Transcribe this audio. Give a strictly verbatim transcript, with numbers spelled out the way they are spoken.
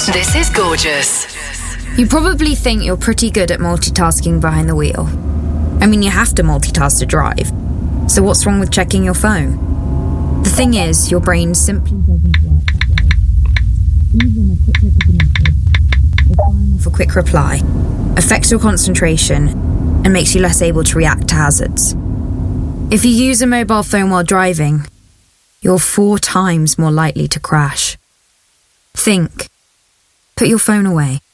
This is gorgeous. You probably think you're pretty good at multitasking behind the wheel. I mean, you have to multitask to drive. So what's wrong with checking your phone? The thing is, your brain simply doesn't work that way. Even a quick look at a message, or firing off a quick reply, affects your concentration and makes you less able to react to hazards. If you use a mobile phone while driving, you're four times more likely to crash. Think. Put your phone away.